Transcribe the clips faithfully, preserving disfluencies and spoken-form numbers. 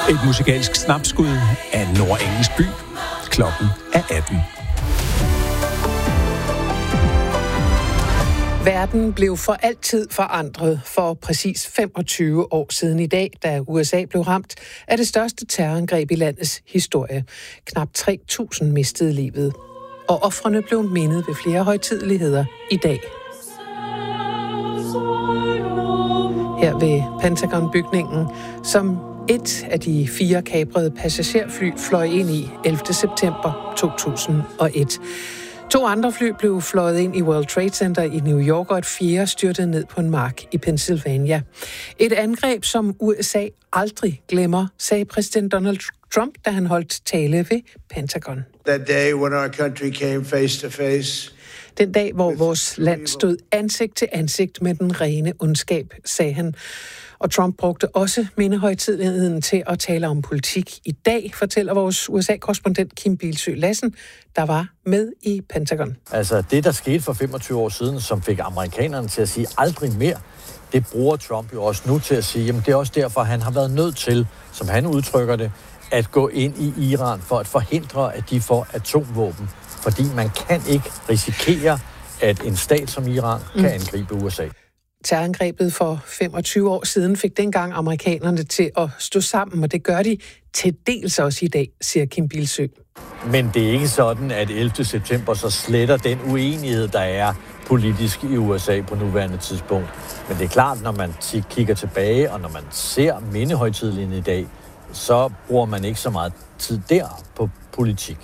Et musikalsk snapskud af Nordengelsk by. Klokken er atten. Verden blev for altid forandret for præcis femogtyve år siden i dag, da U S A blev ramt af det største terrorangreb i landets historie. Knap tre tusind mistede livet, og ofrene blev mindet ved flere højtideligheder i dag. Her ved Pentagon-bygningen, som et af de fire kaprede passagerfly fløj ind i ellevte september to tusind og et. To andre fly blev fløjet ind i World Trade Center i New York, og et fjerde styrtede ned på en mark i Pennsylvania. Et angreb, som U S A aldrig glemmer, sagde præsident Donald Trump, da han holdt tale ved Pentagon. That day when our country came face to face. Den dag, hvor vores land stod ansigt til ansigt med den rene ondskab, sagde han. Og Trump brugte også mindehøjtideligheden til at tale om politik. I dag fortæller vores U S A-korrespondent Kim Bildsøe Lassen, der var med i Pentagon. Altså det, der skete for femogtyve år siden, som fik amerikanerne til at sige aldrig mere, det bruger Trump jo også nu til at sige, jamen det er også derfor, han har været nødt til, som han udtrykker det, at gå ind i Iran for at forhindre, at de får atomvåben. Fordi man kan ikke risikere, at en stat som Iran kan angribe U S A. Terrorangrebet for femogtyve år siden fik dengang amerikanerne til at stå sammen, og det gør de til dels også i dag, siger Kim Bildsøe. Men det er ikke sådan, at ellevte september så sletter den uenighed, der er politisk i U S A på nuværende tidspunkt. Men det er klart, når man kigger tilbage, og når man ser mindehøjtideligheden i dag, så bruger man ikke så meget tid der på politik.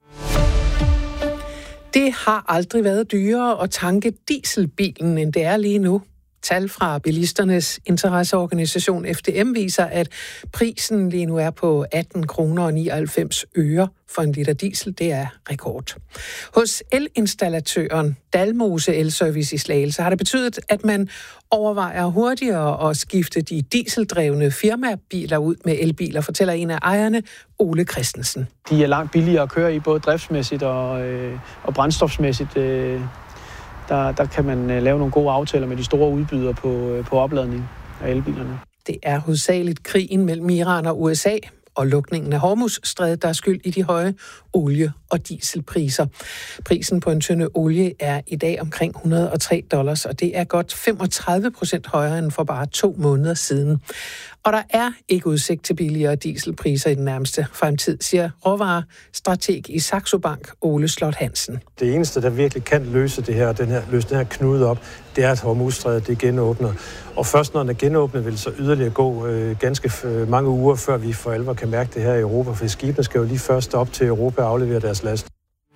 Det har aldrig været dyrere at tanke dieselbilen, end det er lige nu. Tal fra bilisternes interesseorganisation F D M viser, at prisen lige nu er på atten kroner og nioghalvfems øre for en liter diesel. Det er rekord. Hos elinstallatøren Dalmose Elservice i Slagelse har det betydet, at man overvejer hurtigere at skifte de dieseldrevne firmabiler ud med elbiler, fortæller en af ejerne, Ole Christensen. De er langt billigere at køre i, både driftsmæssigt og, øh, og brændstofsmæssigt. Øh. Der, der kan man lave nogle gode aftaler med de store udbydere på, på opladning af elbilerne. Det er hovedsageligt krigen mellem Iran og U S A og lukningen af Hormuzstrædet, der er skyld i de høje olie- og dieselpriser. Prisen på en tønde olie er i dag omkring et hundrede og tre dollars, og det er godt femogtredive procent højere end for bare to måneder siden. Og der er ikke udsigt til billigere dieselpriser i den nærmeste fremtid, siger råvarestrateg i Saxo Bank, Ole Slot Hansen. Det eneste, der virkelig kan løse det her, den her, løse den her knude op, det er, at Hormuzstrædet det genåbner. Og først når den er genåbnet, vil det så yderligere gå øh, ganske øh, mange uger, før vi for alvor kan mærke det her i Europa, for skibene skal jo lige først op til Europa og aflevere deres last.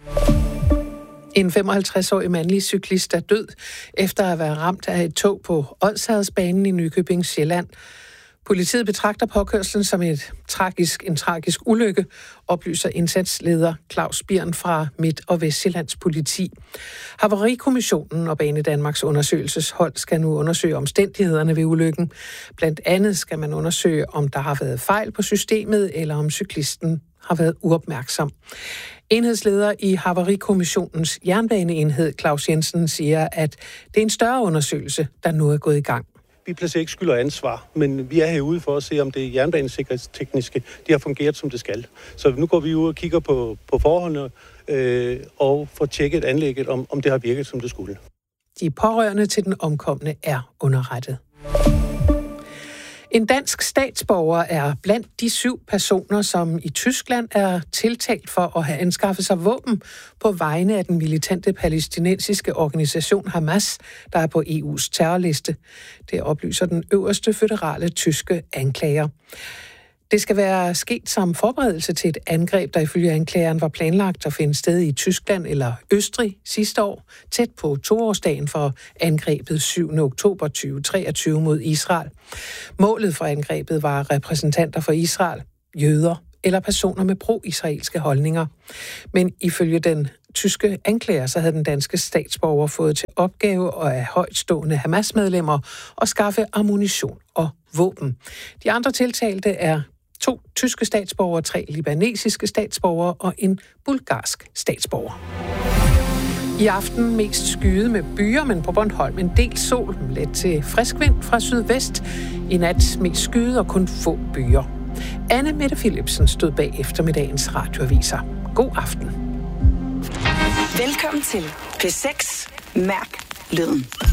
En femoghalvtreds-årig mandlig cyklist er død efter at være ramt af et tog på Odsherredsbanen i Nykøbing Sjælland. Politiet betragter påkørslen som et tragisk, en tragisk ulykke, oplyser indsatsleder Claus Birn fra Midt- og Vestsjællands politi. Havarikommissionen og Banedanmarks undersøgelseshold skal nu undersøge omstændighederne ved ulykken. Blandt andet skal man undersøge, om der har været fejl på systemet, eller om cyklisten har været uopmærksom. Enhedsleder i Havarikommissionens jernbaneenhed, Claus Jensen, siger, at det er en større undersøgelse, der nu er gået i gang. Vi placerer ikke skyld og ansvar, men vi er herude for at se, om det jernbanesikkerhedstekniske de har fungeret, som det skal. Så nu går vi ud og kigger på, på forholdene øh, og får tjekket anlægget, om, om det har virket, som det skulle. De pårørende til den omkomne er underrettet. En dansk statsborger er blandt de syv personer, som i Tyskland er tiltalt for at have anskaffet sig våben på vegne af den militante palæstinensiske organisation Hamas, der er på E U's terrorliste. Det oplyser den øverste føderale tyske anklager. Det skal være sket som forberedelse til et angreb, der ifølge anklageren var planlagt at finde sted i Tyskland eller Østrig sidste år, tæt på toårsdagen for angrebet syvende oktober to tusind treogtyve mod Israel. Målet for angrebet var repræsentanter for Israel, jøder eller personer med pro-israelske holdninger. Men ifølge den tyske anklager, så havde den danske statsborger fået til opgave af højtstående Hamas-medlemmer at skaffe ammunition og våben. De andre tiltalte er to tyske statsborgere, tre libanesiske statsborgere og en bulgarsk statsborger. I aften mest skyet med byer, men på Bornholm en del sol, let til frisk vind fra sydvest. I nat mest skyet og kun få byer. Anne Mette Philipsen stod bag eftermiddagens radioaviser. God aften. Velkommen til P seks. Mærk lyden.